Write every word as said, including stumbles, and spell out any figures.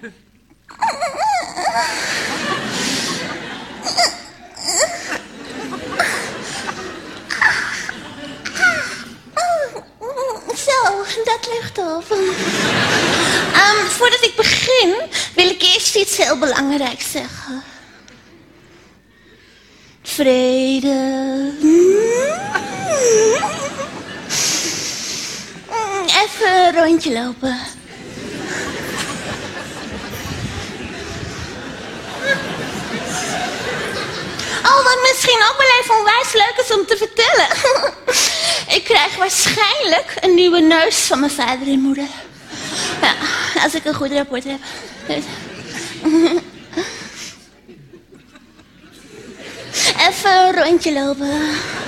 Zo, dat ligt op. Um, voordat ik begin, wil ik eerst iets heel belangrijks zeggen. Vrede. Even een rondje lopen. Oh, wat misschien ook wel even onwijs leuk is om te vertellen. Ik krijg waarschijnlijk een nieuwe neus van mijn vader en moeder. Ja, als ik een goed rapport heb. Even een rondje lopen.